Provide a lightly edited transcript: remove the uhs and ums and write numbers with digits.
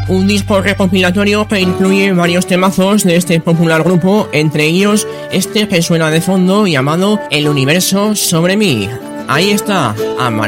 un disco recopilatorio que incluye varios temazos de este popular grupo, entre ellos este que suena de fondo llamado El Universo sobre mí. Ahí está, Amarantha.